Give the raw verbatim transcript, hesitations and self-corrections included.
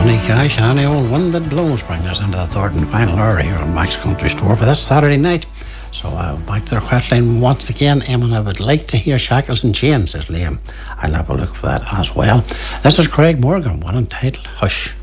Johnny Cash and any old wind that blows bring us into the third and final hour here on Max Country Store for this Saturday night. So uh, back to the request line once again. Eamon, I would like to hear Shackles and Chains, says Liam. I'll have a look for that as well. This is Craig Morgan, one entitled Hush.